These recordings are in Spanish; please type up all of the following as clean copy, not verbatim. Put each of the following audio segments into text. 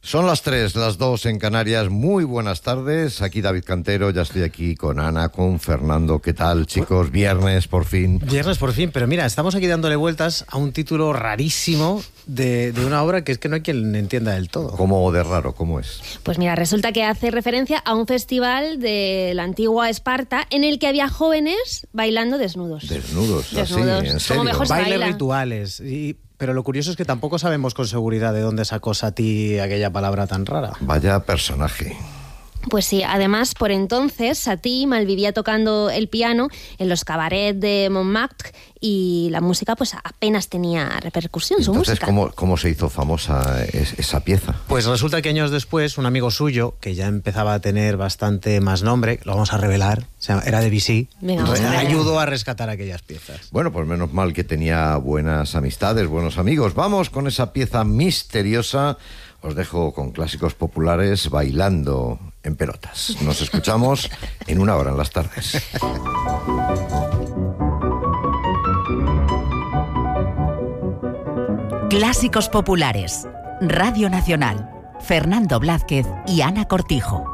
Son las 3, las 2 en Canarias. Muy buenas tardes. Aquí David Cantero, ya estoy aquí con Ana, con Fernando. ¿Qué tal, chicos? Viernes, por fin. Viernes, por fin. Pero mira, estamos aquí dándole vueltas a un título rarísimo de una obra que es que no hay quien entienda del todo. ¿Cómo de raro? ¿Cómo es? Pues mira, resulta que hace referencia a un festival de la antigua Esparta en el que había jóvenes bailando desnudos. Desnudos, así, en serio. Como mejor se Bailes baila. rituales. Pero lo curioso es que tampoco sabemos con seguridad de dónde sacó Satie aquella palabra tan rara. Vaya personaje. Pues sí, además, por entonces, Satie malvivía tocando el piano en los cabarets de Montmartre y la música pues apenas tenía repercusión, su Entonces, música. ¿cómo se hizo famosa esa pieza? Pues resulta que años después, un amigo suyo, que ya empezaba a tener bastante más nombre, lo vamos a revelar, era Debussy, Venga, vamos a le ver. ayudó a rescatar aquellas piezas. Bueno, pues menos mal que tenía buenas amistades, buenos amigos. Vamos con esa pieza misteriosa. Os dejo con clásicos populares bailando en pelotas. Nos escuchamos en una hora en las tardes. Clásicos populares. Radio Nacional. Fernando Blázquez y Ana Cortijo.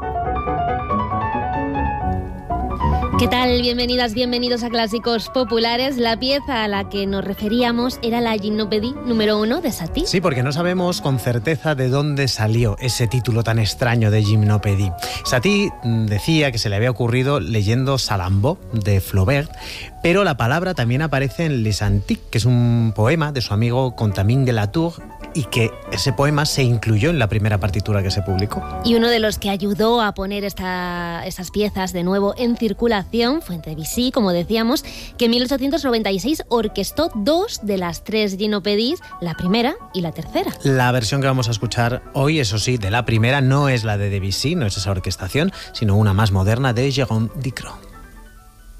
¿Qué tal? Bienvenidas, bienvenidos a Clásicos Populares. La pieza a la que nos referíamos era la Gymnopédie número 1 de Satie. Sí, porque no sabemos con certeza de dónde salió ese título tan extraño de Gymnopédie. Satie decía que se le había ocurrido leyendo Salammbô de Flaubert, pero la palabra también aparece en Les Antiques, que es un poema de su amigo Contamine de la Tour, y que ese poema se incluyó en la primera partitura que se publicó. Y uno de los que ayudó a poner esas piezas de nuevo en circulación fue Debussy, como decíamos, que en 1896 orquestó 2 de las 3 Gymnopédies, la primera y la tercera. La versión que vamos a escuchar hoy, eso sí, de la primera, no es la de Debussy, no es esa orquestación, sino una más moderna de Jérôme Dicrot.